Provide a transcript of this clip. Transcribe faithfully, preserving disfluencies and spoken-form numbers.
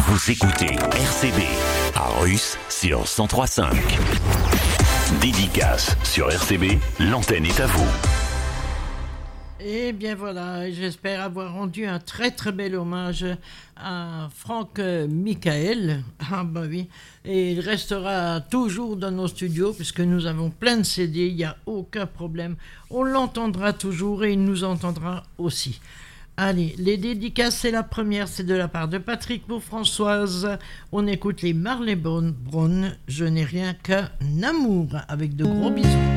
Vous écoutez R C B à Russe sur cent trois virgule cinq. Dédicace sur R C B, l'antenne est à vous. Et bien voilà, j'espère avoir rendu un très très bel hommage à Franck Michael. Ah bah oui, et il restera toujours dans nos studios puisque nous avons plein de C D, il n'y a aucun problème. On l'entendra toujours et il nous entendra aussi. Allez, les dédicaces, c'est la première, c'est de la part de Patrick pour Françoise. On écoute les Marley Brown, je n'ai rien qu'un amour, avec de gros bisous.